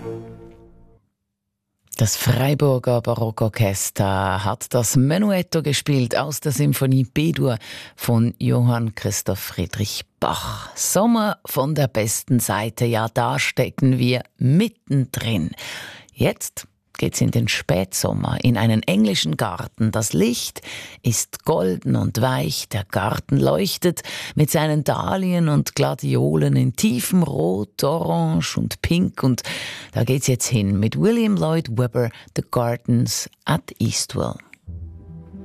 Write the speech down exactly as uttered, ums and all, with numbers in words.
Das Freiburger Barockorchester hat das Menuetto gespielt aus der Symphonie B-Dur von Johann Christoph Friedrich Bach. Sommer von der besten Seite, ja, da stecken wir mittendrin. Jetzt geht's in den Spätsommer, in einen englischen Garten. Das Licht ist golden und weich, der Garten leuchtet mit seinen Dahlien und Gladiolen in tiefem Rot, Orange und Pink. Und da geht's jetzt hin mit William Lloyd Webber, The Gardens at Eastwell.